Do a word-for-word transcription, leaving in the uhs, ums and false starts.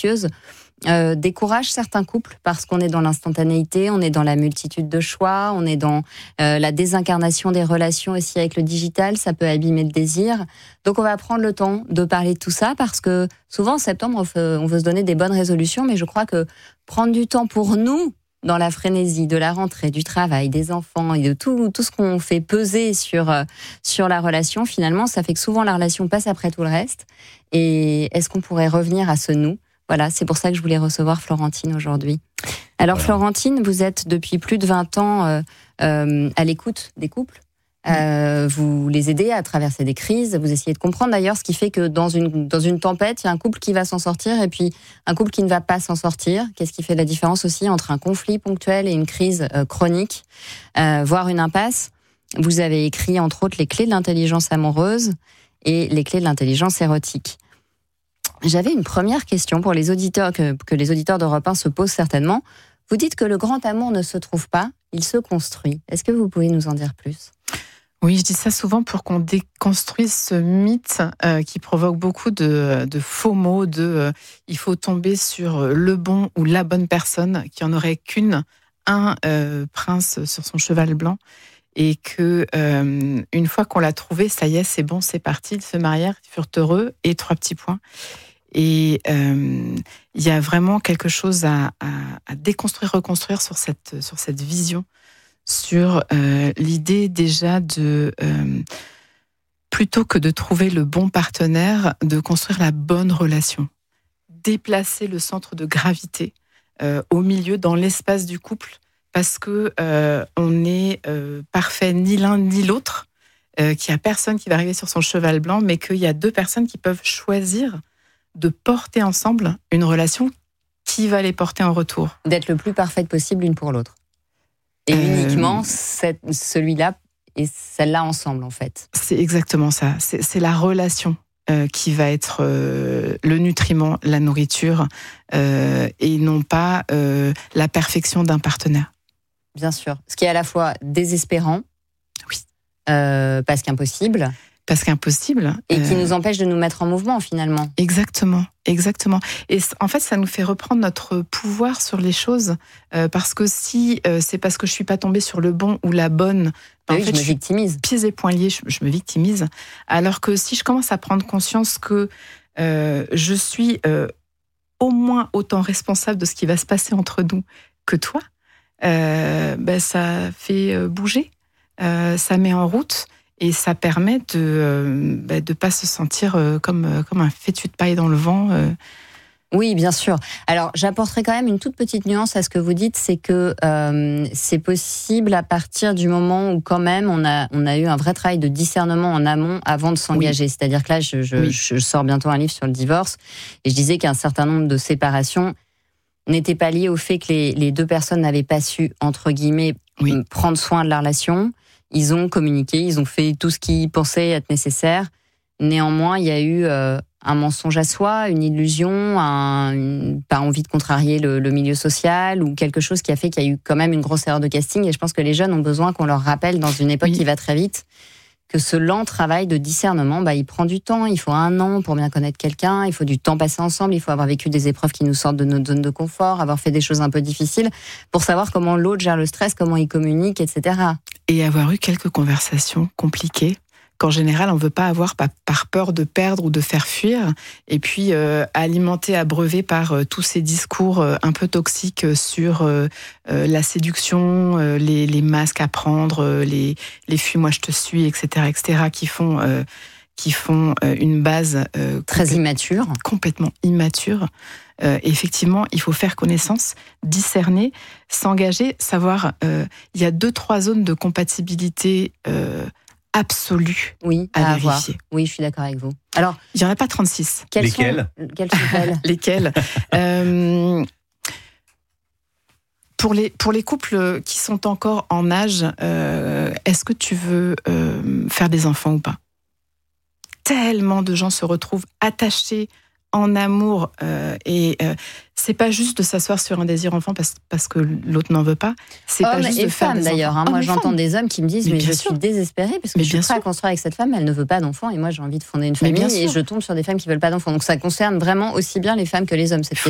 ambitieuse, euh, décourage certains couples parce qu'on est dans l'instantanéité, on est dans la multitude de choix, on est dans euh, la désincarnation des relations aussi avec le digital, ça peut abîmer le désir. Donc on va prendre le temps de parler de tout ça parce que souvent en septembre on veut, on veut se donner des bonnes résolutions, mais je crois que prendre du temps pour nous, dans la frénésie de la rentrée, du travail, des enfants et de tout, tout ce qu'on fait peser sur, euh, sur la relation, finalement, ça fait que souvent la relation passe après tout le reste. Et est-ce qu'on pourrait revenir à ce nous ? Voilà, c'est pour ça que je voulais recevoir Florentine aujourd'hui. Alors voilà. Florentine, vous êtes depuis plus de vingt ans euh, euh, à l'écoute des couples. Euh, vous les aidez à traverser des crises, vous essayez de comprendre d'ailleurs ce qui fait que dans une, dans une tempête, il y a un couple qui va s'en sortir et puis un couple qui ne va pas s'en sortir. Qu'est-ce qui fait la différence aussi entre un conflit ponctuel et une crise euh, chronique, euh, voire une impasse. Vous avez écrit entre autres les clés de l'intelligence amoureuse et les clés de l'intelligence érotique. J'avais une première question pour les auditeurs que, que les auditeurs d'Europe un se posent certainement. Vous dites que le grand amour ne se trouve pas, il se construit. Est-ce que vous pouvez nous en dire plus ? Oui, je dis ça souvent pour qu'on déconstruise ce mythe euh, qui provoque beaucoup de, de faux mots, de euh, il faut tomber sur le bon ou la bonne personne, qu'il n'y en aurait qu'une, un euh, prince sur son cheval blanc, et que euh, une fois qu'on l'a trouvé, ça y est, c'est bon, c'est parti, ils se marièrent, ils furent heureux, et trois petits points. Et euh, il y a vraiment quelque chose à, à, à déconstruire, reconstruire sur cette, sur cette vision, sur euh, l'idée déjà de, euh, plutôt que de trouver le bon partenaire, de construire la bonne relation. Déplacer le centre de gravité euh, au milieu, dans l'espace du couple, parce que euh, on n'est euh, parfait ni l'un ni l'autre, euh, qu'il n'y a personne qui va arriver sur son cheval blanc, mais qu'il y a deux personnes qui peuvent choisir de porter ensemble une relation qui va les porter en retour. D'être le plus parfaite possible l'une pour l'autre. Et euh, uniquement cette, celui-là et celle-là ensemble, en fait. C'est exactement ça. C'est, c'est la relation euh, qui va être euh, le nutriment, la nourriture, euh, et non pas euh, la perfection d'un partenaire. Bien sûr. Ce qui est à la fois désespérant, oui, euh, parce qu'impossible, parce qu'impossible, et qui euh... nous empêche de nous mettre en mouvement finalement. Exactement, exactement. Et en fait, ça nous fait reprendre notre pouvoir sur les choses, euh, parce que si euh, c'est parce que je suis pas tombée sur le bon ou la bonne, ben en oui, fait, je me victimise. Pieds et poings liés, je, je me victimise. Alors que si je commence à prendre conscience que euh, je suis euh, au moins autant responsable de ce qui va se passer entre nous que toi, euh, ben ça fait bouger, euh, ça met en route. Et ça permet de euh, bah, de pas se sentir euh, comme euh, comme un fétu de paille dans le vent. Euh. Oui, bien sûr. Alors, j'apporterai quand même une toute petite nuance à ce que vous dites, c'est que euh, c'est possible à partir du moment où quand même on a on a eu un vrai travail de discernement en amont avant de s'engager. Oui. C'est-à-dire que là, je, je, oui. je sors bientôt un livre sur le divorce et je disais qu'un certain nombre de séparations n'étaient pas liées au fait que les, les deux personnes n'avaient pas su, entre guillemets, oui. prendre soin de la relation. Ils ont communiqué, ils ont fait tout ce qu'ils pensaient être nécessaire. Néanmoins, il y a eu euh, un mensonge à soi, une illusion, un, une, pas envie de contrarier le, le milieu social ou quelque chose qui a fait qu'il y a eu quand même une grosse erreur de casting. Et je pense que les jeunes ont besoin qu'on leur rappelle, dans une époque oui. qui va très vite, que ce lent travail de discernement, bah, il prend du temps. Il faut un an pour bien connaître quelqu'un. Il faut du temps passé ensemble. Il faut avoir vécu des épreuves qui nous sortent de notre zone de confort, avoir fait des choses un peu difficiles pour savoir comment l'autre gère le stress, comment il communique, et cetera. Et avoir eu quelques conversations compliquées qu'en général on veut pas avoir par peur de perdre ou de faire fuir, et puis euh, alimenté, abreuvé par euh, tous ces discours euh, un peu toxiques sur euh, euh, la séduction, euh, les, les masques à prendre, euh, les, les fuis-moi je te suis, et cetera, et cetera, qui font euh, qui font euh, une base euh, très complè- immature, complètement immature. Euh, effectivement, il faut faire connaissance, discerner, s'engager, savoir. Euh, il y a deux, trois zones de compatibilité euh, absolue oui, à, à vérifier. Avoir. Oui, je suis d'accord avec vous. Alors, il n'y en a pas trente-six. Quelles Lesquelles sont, quelles sont-elles Lesquelles euh, pour les pour les couples qui sont encore en âge, euh, est-ce que tu veux euh, faire des enfants ou pas ? Tellement de gens se retrouvent attachés en amour euh, et euh, c'est pas juste de s'asseoir sur un désir enfant parce, parce que l'autre n'en veut pas. C'est hommes pas juste et de faire femmes des d'ailleurs. Hein. Moi, j'entends femmes. des hommes qui me disent mais, mais je sûr. suis désespérée parce que mais je suis prêt sûr. à construire avec cette femme, elle ne veut pas d'enfants et moi j'ai envie de fonder une famille et je tombe sur des femmes qui veulent pas d'enfants. Donc ça concerne vraiment aussi bien les femmes que les hommes cette question.